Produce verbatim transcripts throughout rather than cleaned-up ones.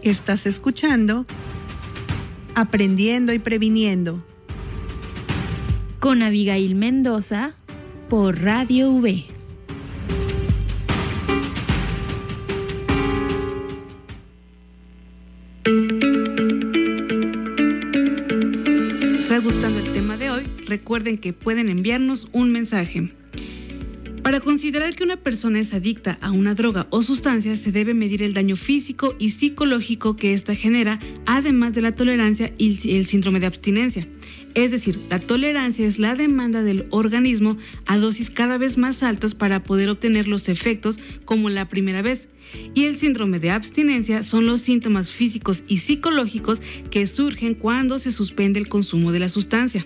Estás escuchando Aprendiendo y Previniendo con Abigail Mendoza por Radio V. ¿Les está gustando el tema de hoy? Recuerden que pueden enviarnos un mensaje. Para considerar que una persona es adicta a una droga o sustancia, se debe medir el daño físico y psicológico que ésta genera, además de la tolerancia y el síndrome de abstinencia. Es decir, la tolerancia es la demanda del organismo a dosis cada vez más altas para poder obtener los efectos como la primera vez. Y el síndrome de abstinencia son los síntomas físicos y psicológicos que surgen cuando se suspende el consumo de la sustancia.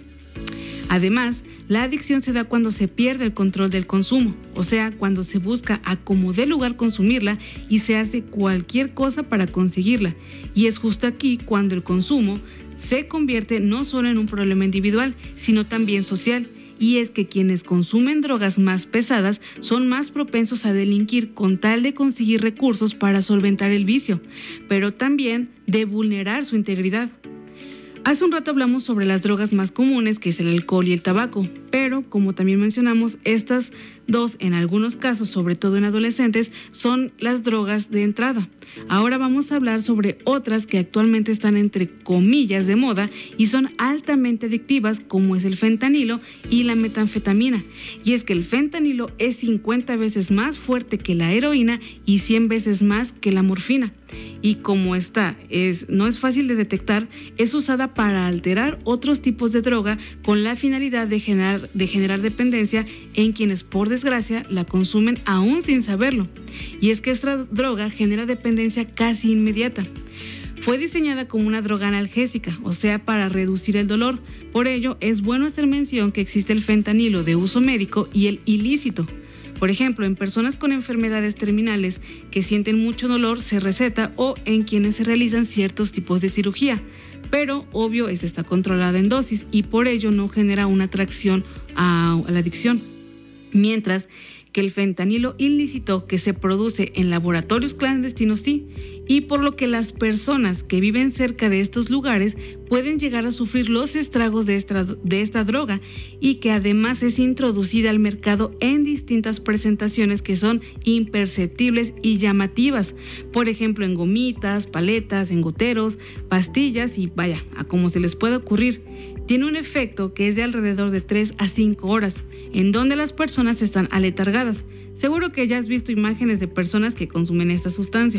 Además, la adicción se da cuando se pierde el control del consumo, o sea, cuando se busca a como dé lugar consumirla y se hace cualquier cosa para conseguirla. Y es justo aquí cuando el consumo se convierte no solo en un problema individual, sino también social. Y es que quienes consumen drogas más pesadas son más propensos a delinquir con tal de conseguir recursos para solventar el vicio, pero también de vulnerar su integridad. Hace un rato hablamos sobre las drogas más comunes, que es el alcohol y el tabaco, pero como también mencionamos, estas dos, en algunos casos, sobre todo en adolescentes, son las drogas de entrada. Ahora vamos a hablar sobre otras que actualmente están entre comillas de moda y son altamente adictivas, como es el fentanilo y la metanfetamina. Y es que el fentanilo es cincuenta veces más fuerte que la heroína y cien veces más que la morfina. Y como esta es, no es fácil de detectar, es usada para alterar otros tipos de droga con la finalidad de generar, de generar dependencia en quienes por desgracia la consumen aún sin saberlo. Y es que esta droga genera dependencia casi inmediata. Fue diseñada como una droga analgésica, o sea, para reducir el dolor. Por ello, es bueno hacer mención que existe el fentanilo de uso médico y el ilícito. Por ejemplo, en personas con enfermedades terminales que sienten mucho dolor se receta, o en quienes se realizan ciertos tipos de cirugía. Pero, obvio, esta está controlada en dosis y por ello no genera una atracción a, a la adicción. Mientras que el fentanilo ilícito, que se produce en laboratorios clandestinos, sí, y por lo que las personas que viven cerca de estos lugares pueden llegar a sufrir los estragos de esta, de esta droga, y que además es introducida al mercado en distintas presentaciones que son imperceptibles y llamativas, por ejemplo en gomitas, paletas, en goteros, pastillas y vaya, a como se les pueda ocurrir. Tiene un efecto que es de alrededor de tres a cinco horas, en donde las personas están aletargadas. Seguro que ya has visto imágenes de personas que consumen esta sustancia.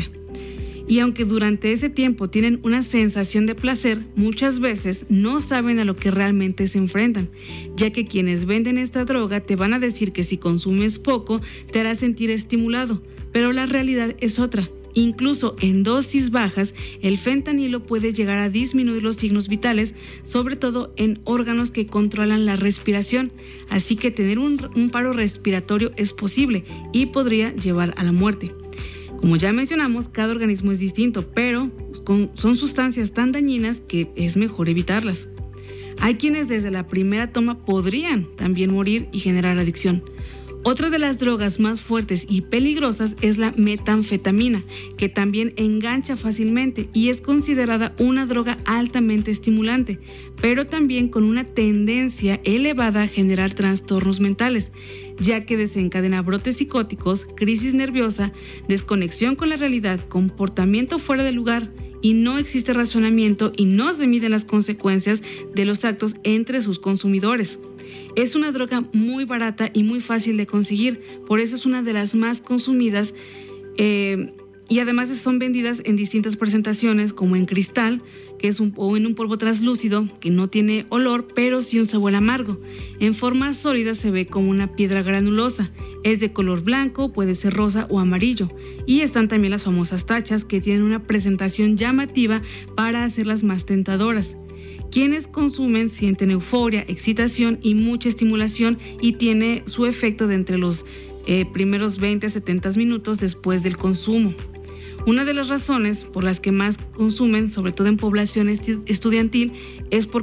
Y aunque durante ese tiempo tienen una sensación de placer, muchas veces no saben a lo que realmente se enfrentan, ya que quienes venden esta droga te van a decir que si consumes poco te hará sentir estimulado, pero la realidad es otra. Incluso en dosis bajas, el fentanilo puede llegar a disminuir los signos vitales, sobre todo en órganos que controlan la respiración. Así que tener un, un paro respiratorio es posible y podría llevar a la muerte. Como ya mencionamos, cada organismo es distinto, pero con, son sustancias tan dañinas que es mejor evitarlas. Hay quienes desde la primera toma podrían también morir y generar adicción. Otra de las drogas más fuertes y peligrosas es la metanfetamina, que también engancha fácilmente y es considerada una droga altamente estimulante, pero también con una tendencia elevada a generar trastornos mentales, ya que desencadena brotes psicóticos, crisis nerviosa, desconexión con la realidad, comportamiento fuera de lugar, y no existe razonamiento y no se miden las consecuencias de los actos entre sus consumidores. Es una droga muy barata y muy fácil de conseguir, por eso es una de las más consumidas, eh, y además son vendidas en distintas presentaciones, como en cristal, que es un, o en un polvo translúcido que no tiene olor, pero sí un sabor amargo. En forma sólida se ve como una piedra granulosa, es de color blanco, puede ser rosa o amarillo, y están también las famosas tachas, que tienen una presentación llamativa para hacerlas más tentadoras. Quienes consumen sienten euforia, excitación y mucha estimulación, y tiene su efecto de entre los eh, primeros veinte a setenta minutos después del consumo. Una de las razones por las que más consumen, sobre todo en población estudiantil, es por